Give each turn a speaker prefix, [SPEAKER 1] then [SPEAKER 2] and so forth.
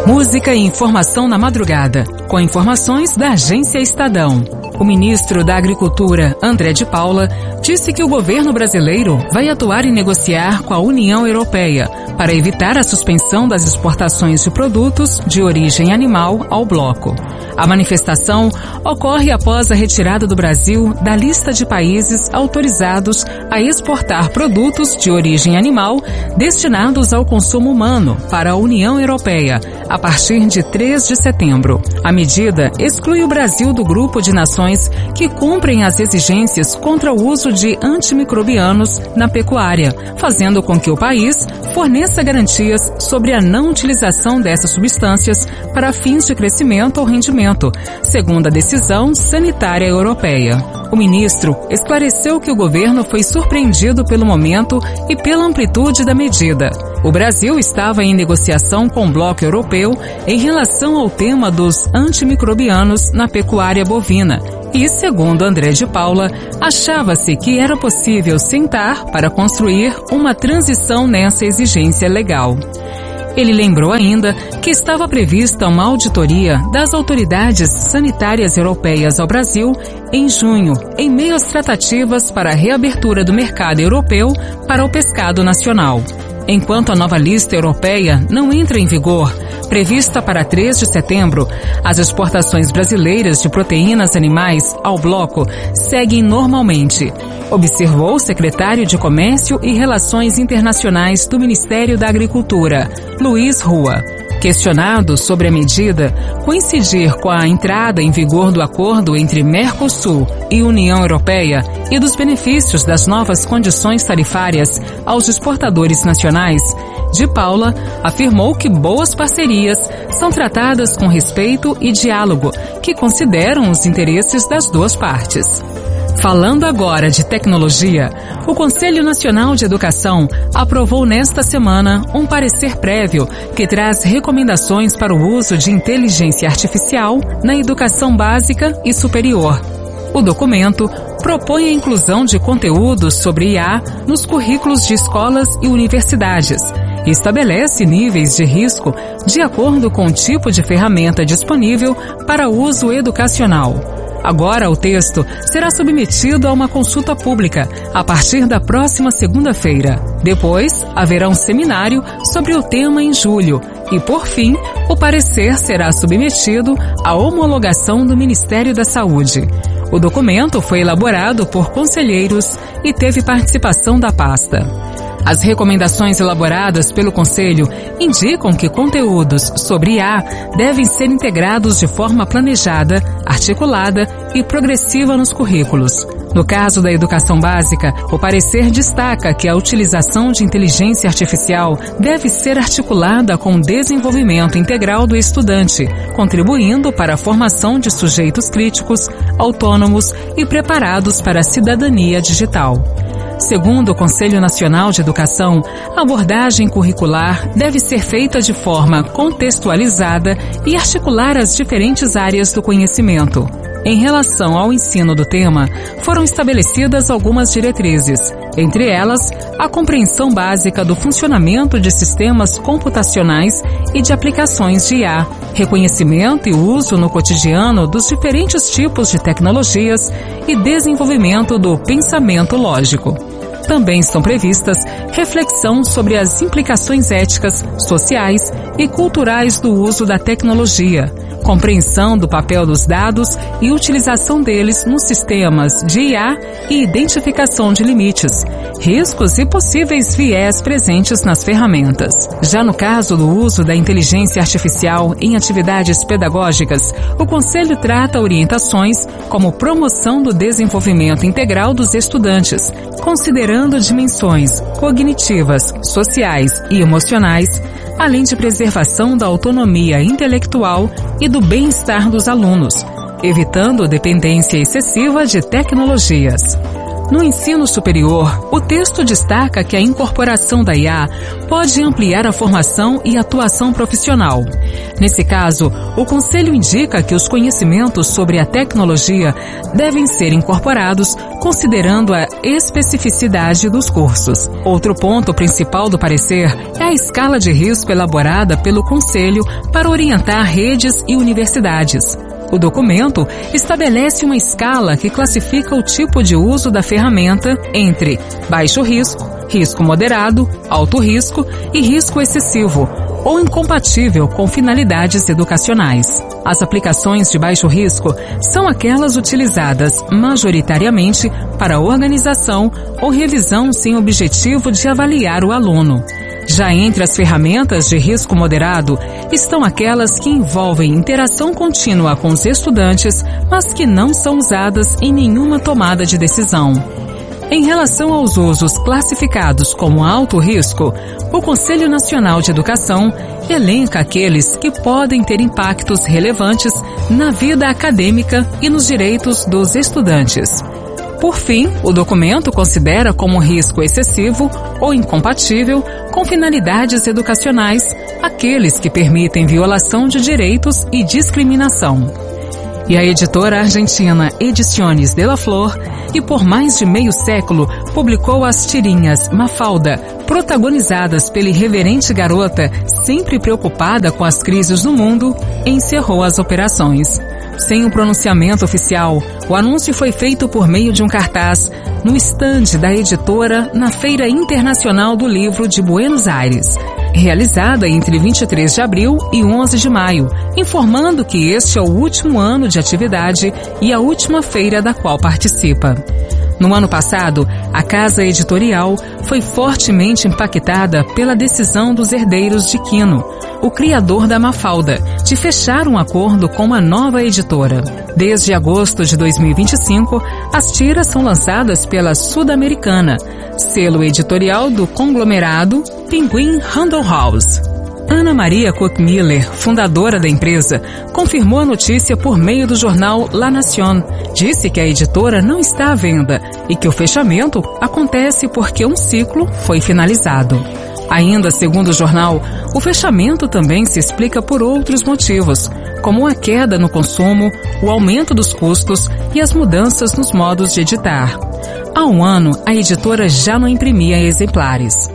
[SPEAKER 1] Música e informação na madrugada, com informações da Agência Estadão. O ministro da Agricultura, André de Paula, disse que o governo brasileiro vai atuar e negociar com a União Europeia para evitar a suspensão das exportações de produtos de origem animal ao bloco. A manifestação ocorre após a retirada do Brasil da lista de países autorizados a exportar produtos de origem animal destinados ao consumo humano para a União Europeia, a partir de 3 de setembro. A medida exclui o Brasil do grupo de nações que cumprem as exigências contra o uso de antimicrobianos na pecuária, fazendo com que o país forneça garantias sobre a não utilização dessas substâncias para fins de crescimento ou rendimento, segundo a decisão sanitária europeia. O ministro esclareceu que o governo foi surpreendido pelo momento e pela amplitude da medida. O Brasil estava em negociação com o bloco europeu em relação ao tema dos antimicrobianos na pecuária bovina e, segundo André de Paula, achava-se que era possível sentar para construir uma transição nessa exigência legal. Ele lembrou ainda que estava prevista uma auditoria das autoridades sanitárias europeias ao Brasil em junho, em meio às tratativas para a reabertura do mercado europeu para o pescado nacional. Enquanto a nova lista europeia não entra em vigor, prevista para 3 de setembro, as exportações brasileiras de proteínas animais ao bloco seguem normalmente, observou o secretário de Comércio e Relações Internacionais do Ministério da Agricultura, Luiz Rua. Questionado sobre a medida coincidir com a entrada em vigor do acordo entre Mercosul e União Europeia e dos benefícios das novas condições tarifárias aos exportadores nacionais, de Paula afirmou que boas parcerias são tratadas com respeito e diálogo, que consideram os interesses das duas partes. Falando agora de tecnologia, o Conselho Nacional de Educação aprovou nesta semana um parecer prévio que traz recomendações para o uso de inteligência artificial na educação básica e superior. O documento propõe a inclusão de conteúdos sobre IA nos currículos de escolas e universidades e estabelece níveis de risco de acordo com o tipo de ferramenta disponível para uso educacional. Agora, o texto será submetido a uma consulta pública a partir da próxima segunda-feira. Depois, haverá um seminário sobre o tema em julho e, por fim, o parecer será submetido à homologação do Ministério da Saúde. O documento foi elaborado por conselheiros e teve participação da pasta. As recomendações elaboradas pelo Conselho indicam que conteúdos sobre IA devem ser integrados de forma planejada, articulada e progressiva nos currículos. No caso da educação básica, o parecer destaca que a utilização de inteligência artificial deve ser articulada com o desenvolvimento integral do estudante, contribuindo para a formação de sujeitos críticos, autônomos e preparados para a cidadania digital. Segundo o Conselho Nacional de Educação, a abordagem curricular deve ser feita de forma contextualizada e articular as diferentes áreas do conhecimento. Em relação ao ensino do tema, foram estabelecidas algumas diretrizes, entre elas, a compreensão básica do funcionamento de sistemas computacionais e de aplicações de IA, reconhecimento e uso no cotidiano dos diferentes tipos de tecnologias e desenvolvimento do pensamento lógico. Também estão previstas reflexão sobre as implicações éticas, sociais e culturais do uso da tecnologia, compreensão do papel dos dados e utilização deles nos sistemas de IA e identificação de limites, riscos e possíveis viés presentes nas ferramentas. Já no caso do uso da inteligência artificial em atividades pedagógicas, o Conselho trata orientações como promoção do desenvolvimento integral dos estudantes, considerando dimensões cognitivas, sociais e emocionais, além de preservação da autonomia intelectual e do bem-estar dos alunos, evitando dependência excessiva de tecnologias. No ensino superior, o texto destaca que a incorporação da IA pode ampliar a formação e atuação profissional. Nesse caso, o Conselho indica que os conhecimentos sobre a tecnologia devem ser incorporados considerando a especificidade dos cursos. Outro ponto principal do parecer é a escala de risco elaborada pelo Conselho para orientar redes e universidades. O documento estabelece uma escala que classifica o tipo de uso da ferramenta entre baixo risco, risco moderado, alto risco e risco excessivo, ou incompatível com finalidades educacionais. As aplicações de baixo risco são aquelas utilizadas majoritariamente para organização ou revisão sem objetivo de avaliar o aluno. Já entre as ferramentas de risco moderado estão aquelas que envolvem interação contínua com os estudantes, mas que não são usadas em nenhuma tomada de decisão. Em relação aos usos classificados como alto risco, o Conselho Nacional de Educação elenca aqueles que podem ter impactos relevantes na vida acadêmica e nos direitos dos estudantes. Por fim, o documento considera como risco excessivo ou incompatível com finalidades educacionais aqueles que permitem violação de direitos e discriminação. E a editora argentina Ediciones de la Flor, que por mais de meio século publicou as tirinhas Mafalda, protagonizadas pela irreverente garota sempre preocupada com as crises do mundo, encerrou as operações. Sem um pronunciamento oficial, o anúncio foi feito por meio de um cartaz no estande da editora na Feira Internacional do Livro de Buenos Aires, realizada entre 23 de abril e 11 de maio, informando que este é o último ano de atividade e a última feira da qual participa. No ano passado, a casa editorial foi fortemente impactada pela decisão dos herdeiros de Quino, o criador da Mafalda, de fechar um acordo com uma nova editora. Desde agosto de 2025, as tiras são lançadas pela Sudamericana, selo editorial do conglomerado Penguin Random House. Ana Maria Koch-Miller, fundadora da empresa, confirmou a notícia por meio do jornal La Nación. Disse que a editora não está à venda e que o fechamento acontece porque um ciclo foi finalizado. Ainda segundo o jornal, o fechamento também se explica por outros motivos, como a queda no consumo, o aumento dos custos e as mudanças nos modos de editar. Há um ano, a editora já não imprimia exemplares.